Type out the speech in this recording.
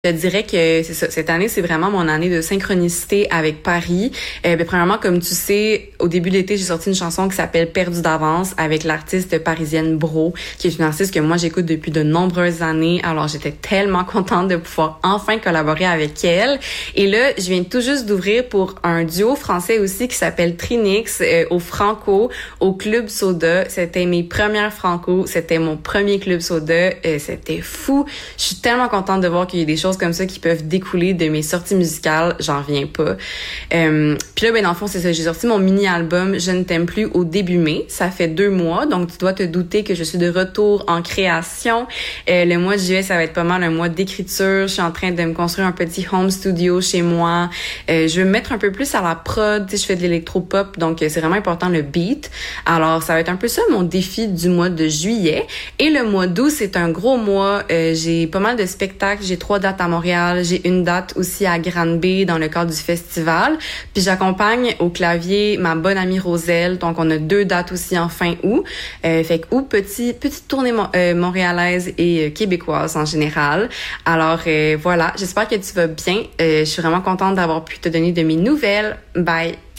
Je dirais que c'est ça. Cette année, c'est vraiment mon année de synchronicité avec Paris. Premièrement, comme tu sais, au début de l'été, j'ai sorti une chanson qui s'appelle Perdu d'avance avec l'artiste parisienne Bro, qui est une artiste que moi j'écoute depuis de nombreuses années. Alors j'étais tellement contente de pouvoir enfin collaborer avec elle. Et là, je viens tout juste d'ouvrir pour un duo français aussi qui s'appelle Trinix au Franco, au Club Soda. C'était mes premières Franco. C'était mon premier Club Soda. C'était fou. Je suis tellement contente de voir qu'il y a des choses comme ça qui peuvent découler de mes sorties musicales, j'en reviens pas. Puis là, dans le fond, c'est ça, j'ai sorti mon mini-album Je ne t'aime plus au début mai, ça fait 2 mois, donc tu dois te douter que je suis de retour en création. Le mois de juillet, ça va être pas mal un mois d'écriture, je suis en train de me construire un petit home studio chez moi, je veux me mettre un peu plus à la prod, tu sais, je fais de l'électropop, donc c'est vraiment important le beat. Alors, ça va être un peu ça mon défi du mois de juillet. Et le mois d'août, c'est un gros mois, j'ai pas mal de spectacles, j'ai 3 dates à Montréal, j'ai une date aussi à Granby dans le cadre du festival. Puis j'accompagne au clavier ma bonne amie Roselle, donc on a 2 dates aussi en fin août. Fait que petite tournée montréalaise et québécoise en général. Alors voilà, j'espère que tu vas bien. Je suis vraiment contente d'avoir pu te donner de mes nouvelles. Bye!